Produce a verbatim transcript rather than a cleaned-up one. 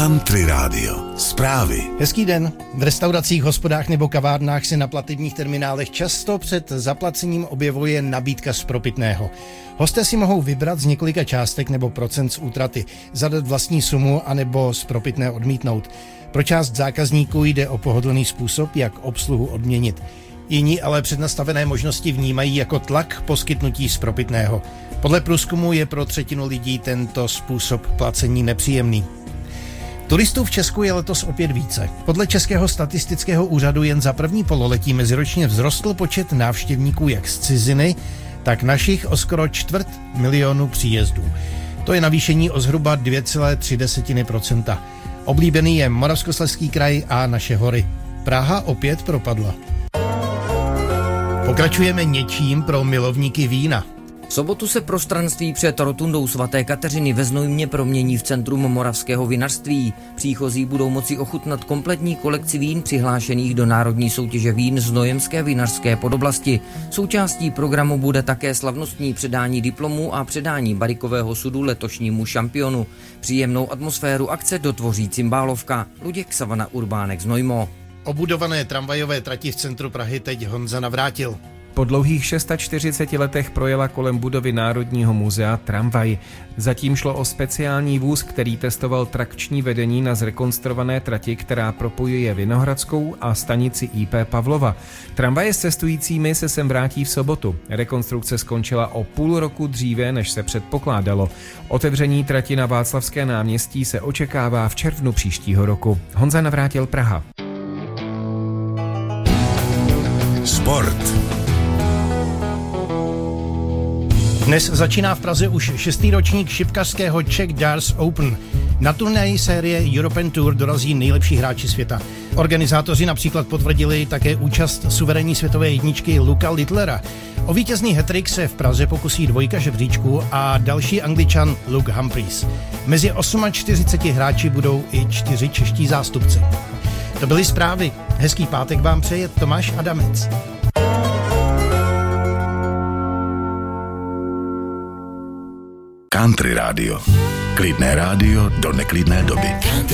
Country Radio. Zprávy. Hezký den. V restauracích, hospodách nebo kavárnách se na platebních terminálech často před zaplacením objevuje nabídka spropitného. Hosté si mohou vybrat z několika částek nebo procent z útraty, zadat vlastní sumu anebo spropitné odmítnout. Pro část zákazníků jde o pohodlný způsob, jak obsluhu odměnit. Jiní ale přednastavené možnosti vnímají jako tlak poskytnutí spropitného. Podle průzkumu je pro třetinu lidí tento způsob placení nepříjemný. Turistů v Česku je letos opět více. Podle Českého statistického úřadu jen za první pololetí meziročně vzrostl počet návštěvníků jak z ciziny, tak našich o skoro čtvrt milionu příjezdů. To je navýšení o zhruba dvě celé tři procenta. Oblíbený je Moravskoslezský kraj a naše hory. Praha opět propadla. Pokračujeme něčím pro milovníky vína. V sobotu se prostranství před rotundou svaté Kateřiny ve Znojmě promění v centrum moravského vinařství. Příchozí budou moci ochutnat kompletní kolekci vín přihlášených do národní soutěže vín Znojemské vinařské podoblasti. Součástí programu bude také slavnostní předání diplomů a předání barikového sudu letošnímu šampionu. Příjemnou atmosféru akce dotvoří cymbálovka. Luděk Savana Urbánek Znojmo. O budované tramvajové trati v centru Prahy teď Honza Navrátil. Po dlouhých čtyřiceti šesti letech projela kolem budovy Národního muzea tramvaj. Zatím šlo o speciální vůz, který testoval trakční vedení na zrekonstruované trati, která propojuje Vinohradskou a stanici í pé Pavlova. Tramvaje s cestujícími se sem vrátí v sobotu. Rekonstrukce skončila o půl roku dříve, než se předpokládalo. Otevření trati na Václavské náměstí se očekává v červnu příštího roku. Honza Navrátil, Praha. Sport. Dnes začíná v Praze už šestý ročník šipkařského Czech Darts Open. Na turnaj série European Tour dorazí nejlepší hráči světa. Organizátoři například potvrdili také účast suverénní světové jedničky Luca Littlera. O vítězný hat-trick se v Praze pokusí dvojka žebříčku a další Angličan Luke Humphries. Mezi čtyřiceti osmi hráči budou i čtyři čeští zástupci. To byly zprávy. Hezký pátek vám přeje Tomáš Adamec. Country Radio. Klidné rádio do neklidné doby. Country.